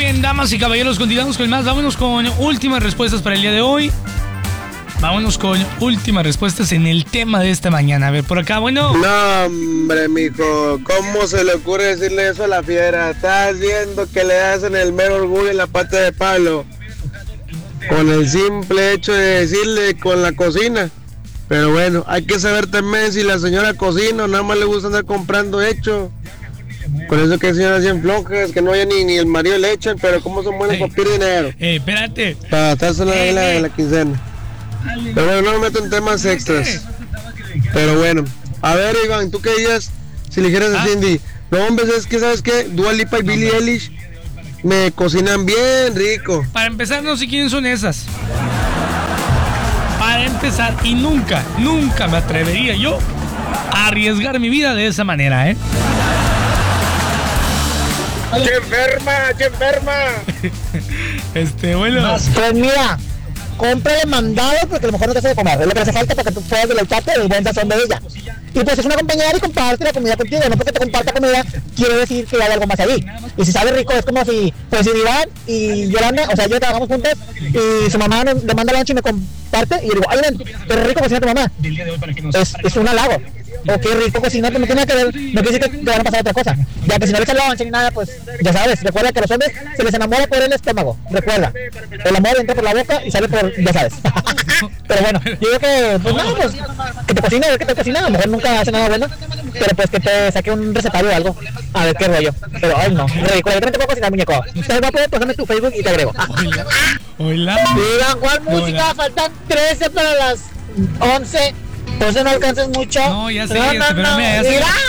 bien, damas y caballeros, continuamos con más. Vámonos con últimas respuestas para el día de hoy. Vámonos con últimas respuestas en el tema de esta mañana. A ver, por acá, bueno. No, hombre, mijo, ¿cómo se le ocurre decirle eso a la fiera? Estás viendo que le hacen el mero orgullo en la pata de palo. Con el simple hecho de decirle con la cocina. Pero bueno, hay que saber también si la señora cocina o nada más le gusta andar comprando hecho. Por eso que señoras bien flojas, que no haya ni el marido le echan, pero como son buenos para pedir dinero. Espérate. Para gastársela en la quincena. Pero bueno, no me meto en temas extras. Pero bueno, a ver, Iván, ¿tú qué dirías si le dijeras a Cindy? No, hombre, es que, ¿sabes qué? Dua Lipa y Billie Eilish me cocinan bien rico. Para empezar, no sé quiénes son esas. Para empezar, y nunca me atrevería yo a arriesgar mi vida de esa manera, ¿eh? ¡Qué enferma! ¡Qué enferma! Bueno. Pues mira, cómprale mandado porque a lo mejor no te hace de comer. Es lo que hace falta para que tú puedas deleitarte del buen sazón de ella. Y pues es una compañera y comparte la comida contigo. No porque te comparta comida quiere decir que hay algo más ahí. Y si sabe rico es como si, pues si Iván y Yolanda, o sea, yo trabajamos juntos y su mamá le manda lunch y me comparte y yo digo, ay, ven, pero rico cocina tu mamá. Es un halago. O qué rico cocinar, que no tiene que ver, no quiere decir que te van a pasar otra cosa. Ya que si no le echas lunch ni nada, pues ya sabes, recuerda que a los hombres se les enamora por el estómago. Recuerda, el amor entra por la boca y sale por, ya sabes. Pero bueno, yo digo que, pues nada, pues que te cocine, a ver qué te cocina, a lo mejor nunca hace nada bueno, pero pues que te saque un recetario o algo, a ver qué rollo. Pero ay no, ridículo, yo también te puedo cocinar, muñeco. Usted va a poder pasarme tu Facebook y te agrego. Hola. Digan, ¿cuál música? Faltan 13 para las 11. Entonces no alcanzas mucho. No, ya sé, pero mira, ya sé.